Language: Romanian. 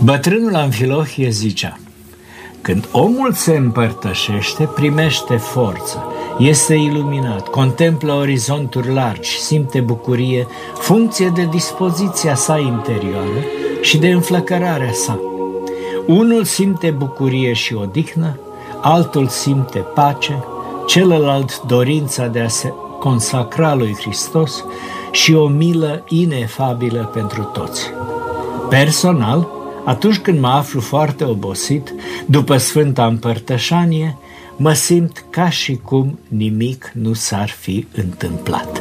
Bătrânul Amfilohie zicea: când omul se împărtășește, primește forță, este iluminat, contemplă orizonturi largi, simte bucurie, funcție de dispoziția sa interioară și de înflăcărarea sa. Unul simte bucurie și odihnă, altul simte pace, celălalt dorința de a se consacra lui Hristos și o milă inefabilă pentru toți. Personal, atunci când mă aflu foarte obosit, după Sfânta Împărtășanie, mă simt ca și cum nimic nu s-ar fi întâmplat.